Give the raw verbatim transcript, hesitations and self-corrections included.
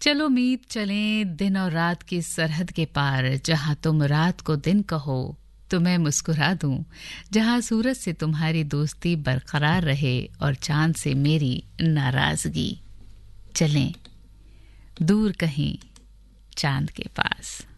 चलो मीत चलें दिन और रात की सरहद के पार, जहां तुम रात को दिन कहो तो मैं मुस्कुरा दूं, जहां सूरज से तुम्हारी दोस्ती बरकरार रहे और चांद से मेरी नाराजगी। चलें दूर कहीं चांद के पास।